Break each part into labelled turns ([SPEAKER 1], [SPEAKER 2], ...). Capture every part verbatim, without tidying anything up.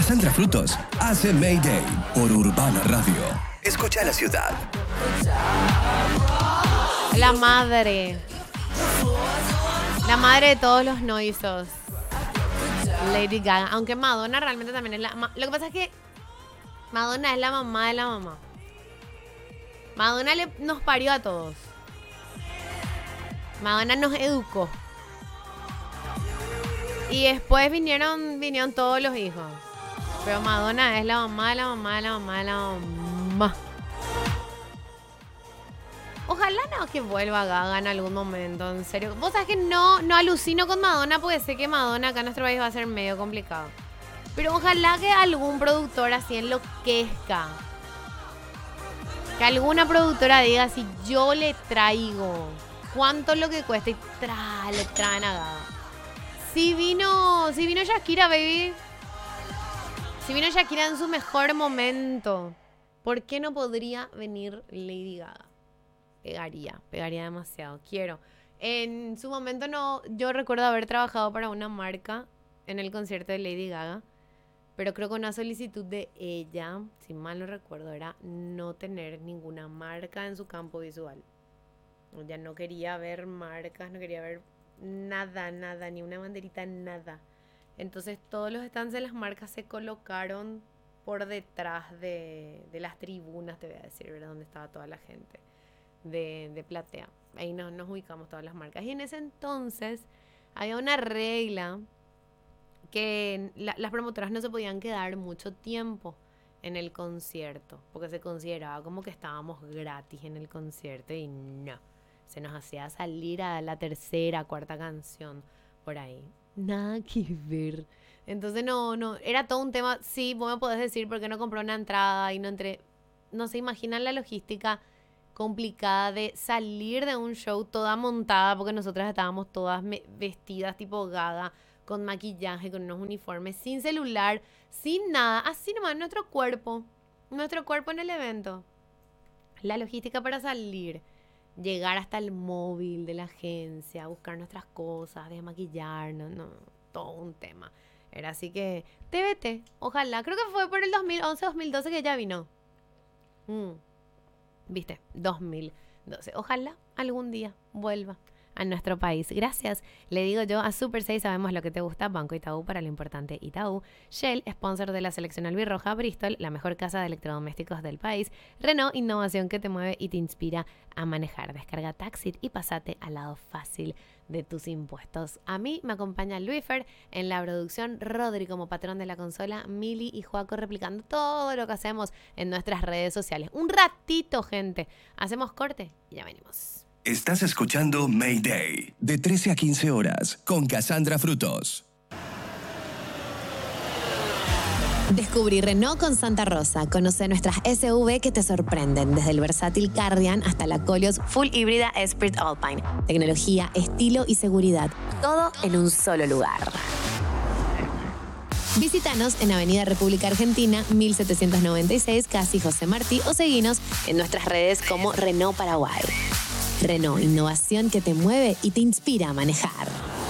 [SPEAKER 1] Cassandra Frutos hace Mayday por Urbana Radio. Escucha la ciudad.
[SPEAKER 2] La madre. La madre de todos los noisos. Lady Gaga. Aunque Madonna realmente también es la... Lo que pasa es que Madonna es la mamá de la mamá. Madonna le, nos parió a todos. Madonna nos educó. Y después vinieron, vinieron todos los hijos. Pero Madonna es la mamá de la mamá de la mamá de la mamá. Ojalá no que vuelva Gaga en algún momento, en serio. Vos sabés que no, no alucino con Madonna porque sé que Madonna acá en nuestro país va a ser medio complicado. Pero ojalá que algún productor así enloquezca. Que alguna productora diga si yo le traigo cuánto es lo que cuesta y tra, le traen a Gaga. Si vino, si vino Shakira, baby. Si vino Shakira en su mejor momento, ¿por qué no podría venir Lady Gaga? Pegaría, pegaría demasiado. Quiero. En su momento no, yo recuerdo haber trabajado para una marca en el concierto de Lady Gaga, pero creo que una solicitud de ella, si mal no recuerdo, era no tener ninguna marca en su campo visual. Ella no quería ver marcas, no quería ver nada, nada, ni una banderita, nada. Entonces todos los stands de las marcas se colocaron por detrás de, de las tribunas, te voy a decir, ¿verdad? Donde estaba toda la gente de, de platea. Ahí nos, nos ubicamos todas las marcas. Y en ese entonces había una regla que la, las promotoras no se podían quedar mucho tiempo en el concierto, porque se consideraba como que estábamos gratis en el concierto y no. Se nos hacía salir a la tercera, cuarta canción por ahí. Nada que ver. Entonces no, no, era todo un tema. Sí, vos me podés decir por qué no compré una entrada y no entré. No se imaginan la logística complicada de salir de un show toda montada, porque nosotras estábamos todas me- vestidas tipo Gaga, con maquillaje, con unos uniformes, sin celular, sin nada, así nomás, nuestro cuerpo, nuestro cuerpo en el evento. La logística para salir, llegar hasta el móvil de la agencia, buscar nuestras cosas, desmaquillarnos, no, todo un tema. Era así que, T B T, ojalá, creo que fue por el dos mil once, dos mil doce que ya vino. Mm. ¿Viste? dos mil doce. Ojalá algún día vuelva a nuestro país. Gracias, le digo yo a Super seis, sabemos lo que te gusta. Banco Itaú para lo importante Itaú. Shell, sponsor de la selección albirroja. Bristol, la mejor casa de electrodomésticos del país. Renault, innovación que te mueve y te inspira a manejar. Descarga Taxit y pasate al lado fácil de tus impuestos. A mí me acompaña Luifer en la producción, Rodri como patrón de la consola, Mili y Joaco replicando todo lo que hacemos en nuestras redes sociales. Un ratito, gente. Hacemos corte y ya venimos.
[SPEAKER 1] Estás escuchando Mayday, de trece a quince horas, con Cassandra Frutos.
[SPEAKER 3] Descubrí Renault con Santa Rosa. Conoce nuestras S U V que te sorprenden, desde el versátil Cardian hasta la Koleos Full Híbrida Esprit Alpine. Tecnología, estilo y seguridad, todo en un solo lugar. Visítanos en Avenida República Argentina, mil setecientos noventa y seis, casi José Martí, o seguinos en nuestras redes como Renault Paraguay. Renault, innovación que te mueve y te inspira a manejar.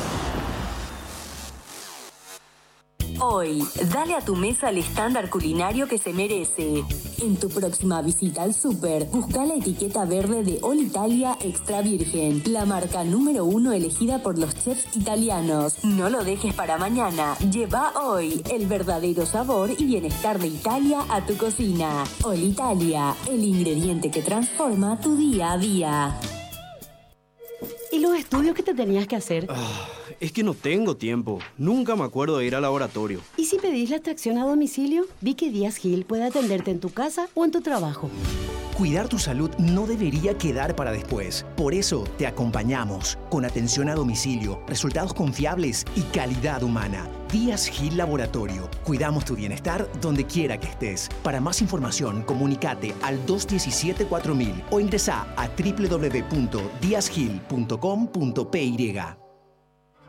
[SPEAKER 4] Hoy, dale a tu mesa el estándar culinario que se merece. En tu próxima visita al súper, busca la etiqueta verde de All Italia Extra Virgen, la marca número uno elegida por los chefs italianos. No lo dejes para mañana. Lleva hoy el verdadero sabor y bienestar de Italia a tu cocina. All Italia, el ingrediente que transforma tu día a día.
[SPEAKER 5] ¿Y los estudios que te tenías que hacer?
[SPEAKER 6] Ah, es que no tengo tiempo. Nunca me acuerdo de ir al laboratorio.
[SPEAKER 5] ¿Y si pedís la extracción a domicilio? Vi que Díaz Gil puede atenderte en tu casa o en tu trabajo.
[SPEAKER 7] Cuidar tu salud no debería quedar para después. Por eso te acompañamos con atención a domicilio, resultados confiables y calidad humana. Díaz Gil Laboratorio. Cuidamos tu bienestar donde quiera que estés. Para más información, comunicate al dos uno siete cuatro mil o ingresa a doble u doble u doble u punto díaz gil punto com punto p y.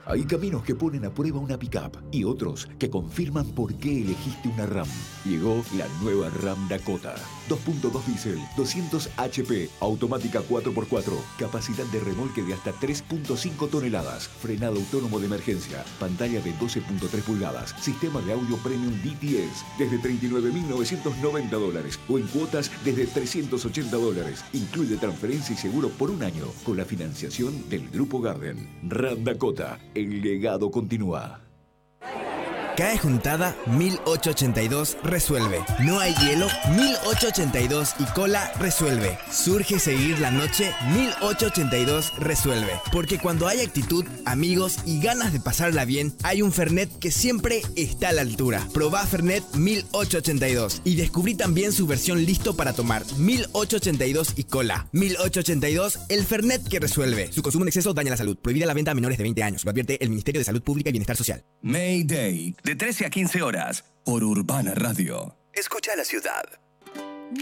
[SPEAKER 8] Hay caminos que ponen a prueba una pick-up y otros que confirman por qué elegiste una RAM. Llegó la nueva RAM Dakota. dos punto dos diésel, doscientos hache pe, automática cuatro por cuatro, capacidad de remolque de hasta tres punto cinco toneladas, frenado autónomo de emergencia, pantalla de doce punto tres pulgadas, sistema de audio premium D T S, desde treinta y nueve mil novecientos noventa dólares o en cuotas desde trescientos ochenta dólares. Incluye transferencia y seguro por un año con la financiación del Grupo Garden. RAM Dakota. El legado continúa.
[SPEAKER 9] Cae juntada mil ochocientos ochenta y dos resuelve. No hay hielo mil ochocientos ochenta y dos y cola resuelve. Surge seguir la noche mil ochocientos ochenta y dos resuelve. Porque cuando hay actitud, amigos y ganas de pasarla bien, hay un Fernet que siempre está a la altura. Probá Fernet mil ochocientos ochenta y dos y descubrí también su versión listo para tomar mil ochocientos ochenta y dos y cola. mil ochocientos ochenta y dos, el Fernet que resuelve. Su consumo en exceso daña la salud. Prohibida la venta a menores de veinte años. Lo advierte el Ministerio de Salud Pública y Bienestar Social.
[SPEAKER 1] Mayday, de trece a quince horas, por Urbana Radio. Escucha la ciudad.